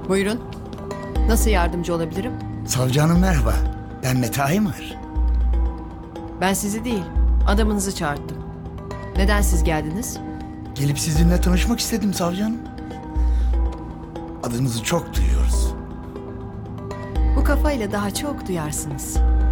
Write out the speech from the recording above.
Buyurun. Nasıl yardımcı olabilirim? Savcı hanım merhaba. Ben Mete Aymar. Ben sizi değil, adamınızı çağırttım. Neden siz geldiniz? Gelip sizinle tanışmak istedim savcı hanım. Adınızı çok duyuyoruz. Bu kafayla daha çok duyarsınız.